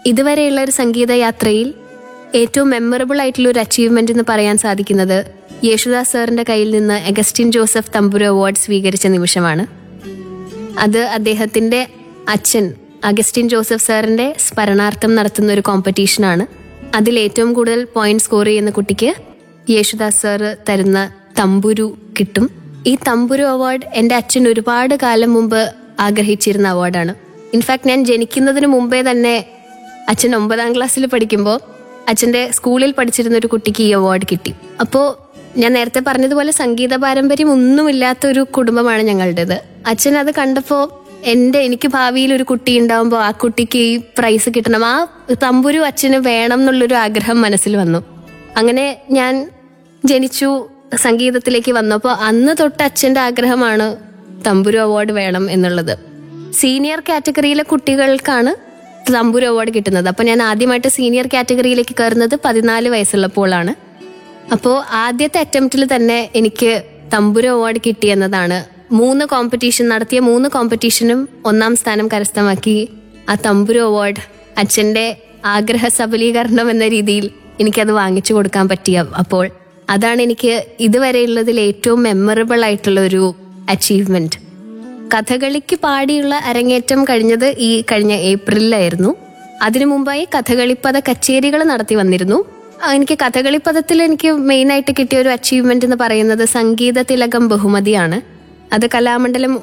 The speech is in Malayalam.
ഇതുവരെയുള്ള ഒരു സംഗീത യാത്രയിൽ ഏറ്റവും മെമ്മറബിൾ ആയിട്ടുള്ള ഒരു അച്ചീവ്മെന്റ് എന്ന് പറയാൻ സാധിക്കുന്നത് യേശുദാസ് സാറിന്റെ കയ്യിൽ നിന്ന് അഗസ്റ്റിൻ ജോസഫ് തമ്പുരു അവാർഡ് സ്വീകരിച്ച നിമിഷമാണ്. അത് അദ്ദേഹത്തിന്റെ അച്ഛൻ അഗസ്റ്റിൻ ജോസഫ് സാറിന്റെ സ്മരണാർത്ഥം നടത്തുന്ന ഒരു കോമ്പറ്റീഷനാണ്. അതിൽ ഏറ്റവും കൂടുതൽ പോയിന്റ് സ്കോർ ചെയ്യുന്ന കുട്ടിക്ക് യേശുദാസ് സാർ തരുന്ന തമ്പുരു കിട്ടും. ഈ തമ്പുരു അവാർഡ് എൻ്റെ അച്ഛൻ ഒരുപാട് കാലം മുമ്പ് ആഗ്രഹിച്ചിരുന്ന അവാർഡാണ്. ഇൻഫാക്ട് ഞാൻ ജനിക്കുന്നതിന് മുമ്പേ തന്നെ അച്ഛൻ 9ാം ക്ലാസ്സിൽ പഠിക്കുമ്പോൾ അച്ഛൻ്റെ സ്കൂളിൽ പഠിച്ചിരുന്ന ഒരു കുട്ടിക്ക് ഈ അവാർഡ് കിട്ടി. അപ്പോൾ ഞാൻ നേരത്തെ പറഞ്ഞതുപോലെ സംഗീത പാരമ്പര്യം ഒന്നുമില്ലാത്തൊരു കുടുംബമാണ് ഞങ്ങളുടേത്. അച്ഛൻ അത് കണ്ടപ്പോൾ എനിക്ക് ഭാവിയിൽ ഒരു കുട്ടി ഉണ്ടാവുമ്പോൾ ആ കുട്ടിക്ക് ഈ പ്രൈസ് കിട്ടണം, ആ തമ്പുരു അച്ഛന് വേണം എന്നുള്ളൊരു ആഗ്രഹം മനസ്സിൽ വന്നു. അങ്ങനെ ഞാൻ ജനിച്ചു, സംഗീതത്തിലേക്ക് വന്നപ്പോൾ അന്ന് തൊട്ട് അച്ഛൻ്റെ ആഗ്രഹമാണ് തമ്പുരു അവാർഡ് വേണം എന്നുള്ളത്. സീനിയർ കാറ്റഗറിയിലെ കുട്ടികൾക്കാണ് തമ്പുരു അവാർഡ് കിട്ടുന്നത്. അപ്പോൾ ഞാൻ ആദ്യമായിട്ട് സീനിയർ കാറ്റഗറിയിലേക്ക് കയറുന്നത് 14 വയസ്സുള്ളപ്പോഴാണ്. അപ്പോൾ ആദ്യത്തെ അറ്റംപ്റ്റിൽ തന്നെ എനിക്ക് തമ്പുരു അവാർഡ് കിട്ടിയെന്നതാണ്. 3 കോമ്പറ്റീഷൻ നടത്തിയ 3 കോമ്പറ്റീഷനും 1ാം സ്ഥാനം കരസ്ഥമാക്കി. ആ തമ്പുരു അവാർഡ് അച്ഛൻ്റെ ആഗ്രഹ സബലീകരണം എന്ന രീതിയിൽ എനിക്കത് വാങ്ങിച്ചു കൊടുക്കാൻ പറ്റിയ, അപ്പോൾ അതാണ് എനിക്ക് ഇതുവരെയുള്ളതിൽ ഏറ്റവും മെമ്മറബിൾ ആയിട്ടുള്ള ഒരു അച്ചീവ്മെന്റ്. കഥകളിക്ക് പാടിയുള്ള അരങ്ങേറ്റം കഴിഞ്ഞത് ഈ കഴിഞ്ഞ ഏപ്രിലായിരുന്നു. അതിനു മുമ്പായി കഥകളിപ്പദ കച്ചേരികൾ നടത്തി വന്നിരുന്നു. എനിക്ക് കഥകളിപ്പദത്തിൽ എനിക്ക് മെയിനായിട്ട് കിട്ടിയ ഒരു അച്ചീവ്മെന്റ് എന്ന് പറയുന്നത് സംഗീത തിലകം ബഹുമതിയാണ്. അത് കലാമണ്ഡലം